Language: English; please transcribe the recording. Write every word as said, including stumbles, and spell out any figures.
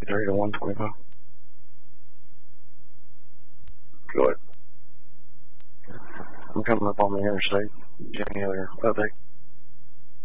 Three to one twenty-five. Go ahead. I'm coming up on the interstate. Any other update?